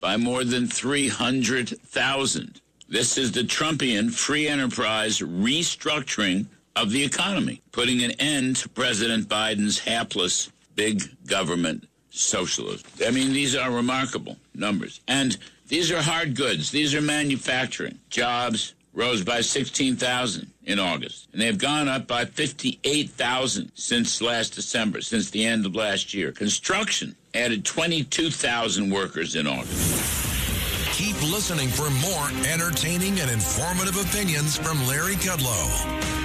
by more than 300,000. This is the Trumpian free enterprise restructuring of the economy, putting an end to President Biden's hapless big government socialism. I mean, these are remarkable numbers. And these are hard goods. These are manufacturing. Jobs rose by 16,000 in August. And they've gone up by 58,000 since last December, since the end of last year. Construction added 22,000 workers in August. Keep listening for more entertaining and informative opinions from Larry Kudlow.